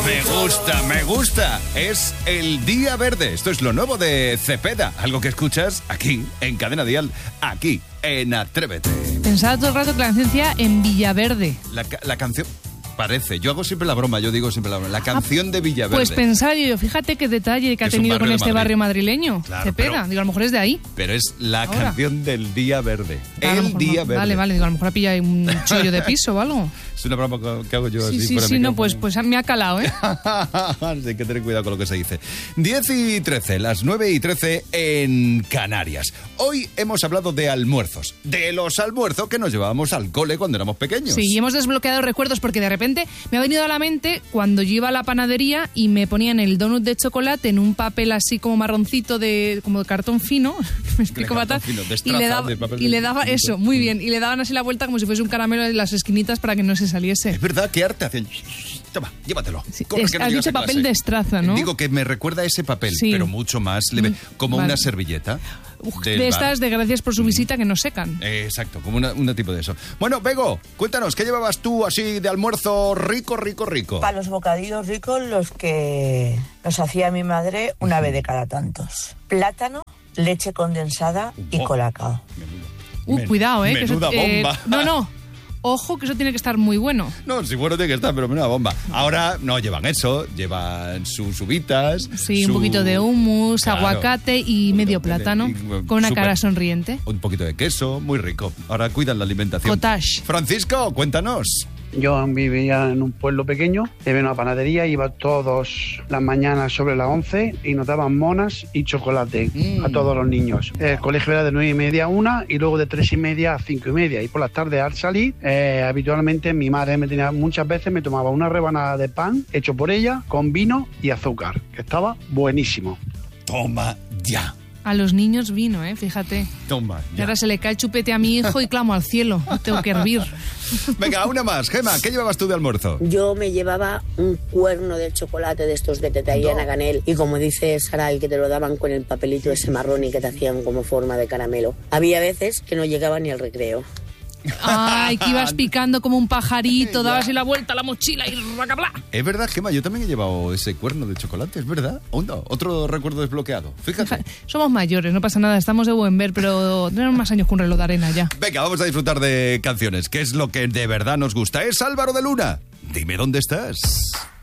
Me gusta. Es el Día Verde. Esto es lo nuevo de Cepeda. Algo que escuchas aquí, en Cadena Dial, aquí, en Atrévete. Pensaba todo el rato que la canción decía en Villaverde. La canción... Parece, yo hago siempre la broma, yo digo siempre la broma. La canción de Villaverde. Pues pensaba yo, fíjate qué detalle que ha tenido con este barrio madrileño. Claro, Cepeda, digo, a lo mejor es de ahí. Pero es la canción del Día Verde. El Día Verde. Vale, digo, a lo mejor ha pillado un chollo de piso o algo. Es una broma que hago yo así. Sí, no, pues me ha calado, ¿eh? Hay que tener cuidado con lo que se dice. 10:13, las 9:13 en Canarias. Hoy hemos hablado de almuerzos. De los almuerzos que nos llevábamos al cole cuando éramos pequeños. Sí, y hemos desbloqueado recuerdos porque de repente me ha venido a la mente cuando yo iba a la panadería y me ponían el donut de chocolate en un papel así como marroncito como de cartón fino, me explico fatal, y le daba eso, muy bien, y le daban así la vuelta como si fuese un caramelo en las esquinitas para que no se saliese. Es verdad, qué arte hacían. Toma, llévatelo. Sí, has dicho papel de estraza, ¿no? Digo que me recuerda a ese papel, sí, pero mucho más leve, como una servilleta. De estas de gracias por su visita que no secan. Exacto, como un tipo de eso. Bueno, Bego, cuéntanos, ¿qué llevabas tú así de almuerzo rico? Para los bocadillos ricos, los que nos hacía mi madre una vez de cada tantos. Plátano, leche condensada y colacao. Cuidado, menuda bomba. No. Ojo, que eso tiene que estar muy bueno. No, sí, bueno tiene que estar, pero menuda bomba. Ahora no llevan eso, llevan sus uvitas. Sí, un poquito de hummus, claro, aguacate y medio plátano, con una cara sonriente. Un poquito de queso, muy rico. Ahora cuidan la alimentación. Cottage. Francisco, cuéntanos. Yo vivía en un pueblo pequeño, había una panadería, iba todas las mañanas sobre las 11 y nos daban monas y chocolate a todos los niños. El colegio era de 9:30 a 1 y luego de 3:30 a 5:30. Y por las tardes al salir, habitualmente mi madre muchas veces me tomaba una rebanada de pan hecho por ella con vino y azúcar, que estaba buenísimo. Toma ya. A los niños vino, fíjate. Toma ya. Y ahora se le cae el chupete a mi hijo y clamo al cielo. Tengo que hervir. Venga, una más. Gema, ¿qué llevabas tú de almuerzo? Yo me llevaba un cuerno de chocolate de estos que te traían a granel. Y como dice Saray, que te lo daban con el papelito ese marrón y que te hacían como forma de caramelo. Había veces que no llegaba ni al recreo. Ay, que ibas picando como un pajarito, dabas así la vuelta a la mochila y racabla. Es verdad, Gema, yo también he llevado ese cuerno de chocolate, es verdad. Otro recuerdo desbloqueado, fíjate. Somos mayores, no pasa nada, estamos de buen ver, pero tenemos más años que un reloj de arena ya. Venga, vamos a disfrutar de canciones, que es lo que de verdad nos gusta. Es Álvaro de Luna. Dime dónde estás.